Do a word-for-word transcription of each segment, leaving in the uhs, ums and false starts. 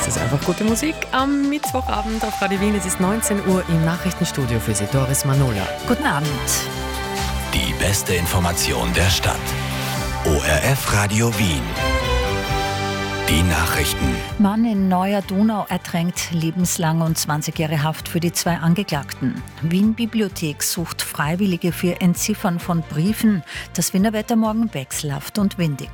Das ist einfach gute Musik am Mittwochabend auf Radio Wien. Es ist neunzehn Uhr im Nachrichtenstudio für Sie Doris Manola. Guten Abend. Die beste Information der Stadt. O R F Radio Wien. Die Nachrichten. Mann in Neuer Donau ertränkt, lebenslang und zwanzig Jahre Haft für die zwei Angeklagten. Wien Bibliothek sucht Freiwillige für Entziffern von Briefen. Das Wiener Wetter morgen wechselhaft und windig.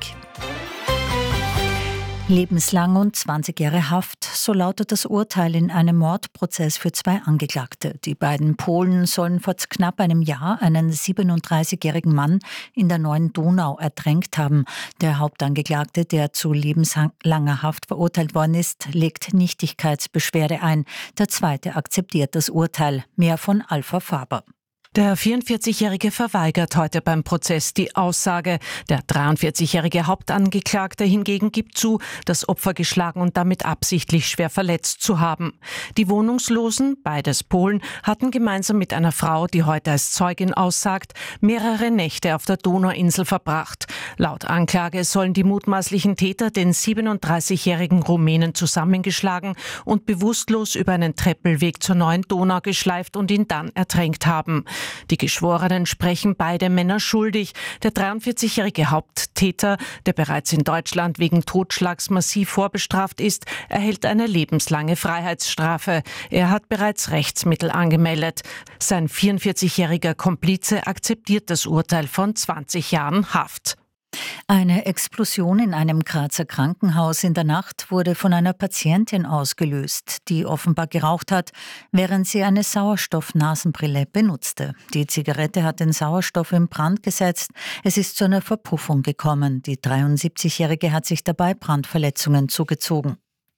Lebenslang und zwanzig Jahre Haft, so lautet das Urteil in einem Mordprozess für zwei Angeklagte. Die beiden Polen sollen vor knapp einem Jahr einen siebenunddreißigjährigen Mann in der Neuen Donau ertränkt haben. Der Hauptangeklagte, der zu lebenslanger Haft verurteilt worden ist, legt Nichtigkeitsbeschwerde ein. Der zweite akzeptiert das Urteil. Mehr von Alpha Faber. Der vierundvierzigjährige verweigert heute beim Prozess die Aussage. Der dreiundvierzigjährige Hauptangeklagte hingegen gibt zu, das Opfer geschlagen und damit absichtlich schwer verletzt zu haben. Die Wohnungslosen, beides Polen, hatten gemeinsam mit einer Frau, die heute als Zeugin aussagt, mehrere Nächte auf der Donauinsel verbracht. Laut Anklage sollen die mutmaßlichen Täter den siebenunddreißigjährigen Rumänen zusammengeschlagen und bewusstlos über einen Treppelweg zur Neuen Donau geschleift und ihn dann ertränkt haben. Die Geschworenen sprechen beide Männer schuldig. Der dreiundvierzigjährige Haupttäter, der bereits in Deutschland wegen Totschlags massiv vorbestraft ist, erhält eine lebenslange Freiheitsstrafe. Er hat bereits Rechtsmittel angemeldet. Sein vierundvierzigjähriger Komplize akzeptiert das Urteil von zwanzig Jahren Haft. Eine Explosion in einem Grazer Krankenhaus in der Nacht wurde von einer Patientin ausgelöst, die offenbar geraucht hat, während sie eine Sauerstoffnasenbrille benutzte. Die Zigarette hat den Sauerstoff in Brand gesetzt. Es ist zu einer Verpuffung gekommen. Die dreiundsiebzigjährige hat sich dabei Brandverletzungen zugezogen.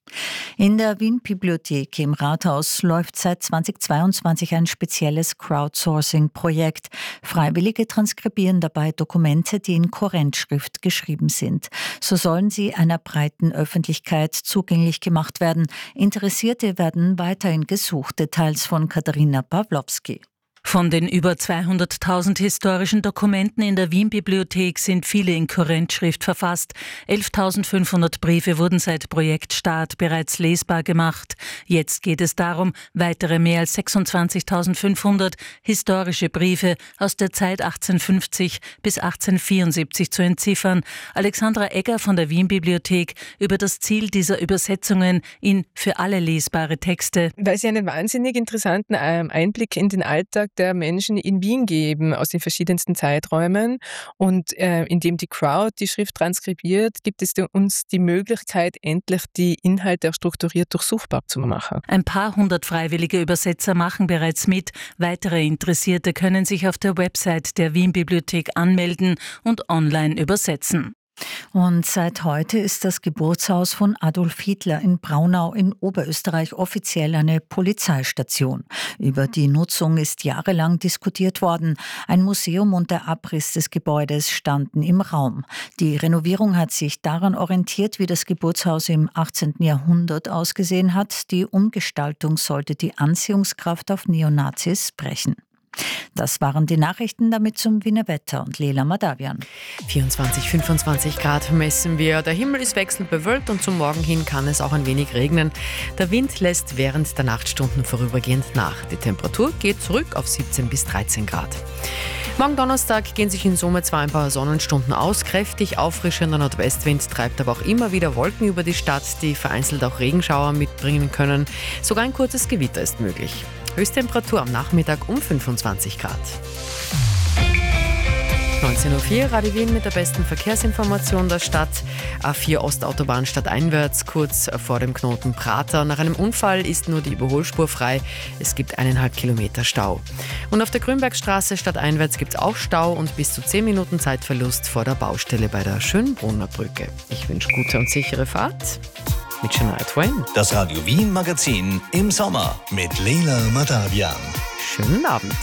In der Wien Bibliothek im Rathaus läuft seit zweitausendzweiundzwanzig ein spezielles Crowdsourcing-Projekt. Freiwillige transkribieren dabei Dokumente, die in Kurrentschrift geschrieben sind. So sollen sie einer breiten Öffentlichkeit zugänglich gemacht werden. Interessierte werden weiterhin gesucht. Details von Katharina Pawlowski. Von den über zweihunderttausend historischen Dokumenten in der Wien-Bibliothek sind viele in Kurrentschrift verfasst. elftausendfünfhundert Briefe wurden seit Projektstart bereits lesbar gemacht. Jetzt geht es darum, weitere mehr als sechsundzwanzigtausendfünfhundert historische Briefe aus der Zeit achtzehnhundertfünfzig bis achtzehnhundertvierundsiebzig zu entziffern. Alexandra Egger von der Wien-Bibliothek über das Ziel dieser Übersetzungen in für alle lesbare Texte. Weil sie einen wahnsinnig interessanten Einblick in den Alltag der Menschen in Wien geben, aus den verschiedensten Zeiträumen. Und äh, indem die Crowd die Schrift transkribiert, gibt es uns die Möglichkeit, endlich die Inhalte auch strukturiert durchsuchbar zu machen. Ein paar hundert freiwillige Übersetzer machen bereits mit. Weitere Interessierte können sich auf der Website der Wien-Bibliothek anmelden und online übersetzen. Und seit heute ist das Geburtshaus von Adolf Hitler in Braunau in Oberösterreich offiziell eine Polizeistation. Über die Nutzung ist jahrelang diskutiert worden. Ein Museum und der Abriss des Gebäudes standen im Raum. Die Renovierung hat sich daran orientiert, wie das Geburtshaus im achtzehnten Jahrhundert ausgesehen hat. Die Umgestaltung sollte die Anziehungskraft auf Neonazis brechen. Das waren die Nachrichten, damit zum Wiener Wetter und Lela Madavian. vierundzwanzig, fünfundzwanzig Grad messen wir. Der Himmel ist wechselnd bewölkt und zum Morgen hin kann es auch ein wenig regnen. Der Wind lässt während der Nachtstunden vorübergehend nach. Die Temperatur geht zurück auf siebzehn bis dreizehn Grad. Morgen Donnerstag gehen sich in Summe zwar ein paar Sonnenstunden aus. Kräftig auffrischender Nordwestwind treibt aber auch immer wieder Wolken über die Stadt, die vereinzelt auch Regenschauer mitbringen können. Sogar ein kurzes Gewitter ist möglich. Höchsttemperatur am Nachmittag um fünfundzwanzig Grad. neunzehn Uhr vier, Radio Wien mit der besten Verkehrsinformation der Stadt. A vier Ostautobahn stadteinwärts, kurz vor dem Knoten Prater. Nach einem Unfall ist nur die Überholspur frei. Es gibt eineinhalb Kilometer Stau. Und auf der Grünbergstraße stadteinwärts gibt es auch Stau und bis zu zehn Minuten Zeitverlust vor der Baustelle bei der Schönbrunner Brücke. Ich wünsche gute und sichere Fahrt mit Shania Twain. Das Radio Wien Magazin im Sommer mit Lela Madavian. Schönen Abend.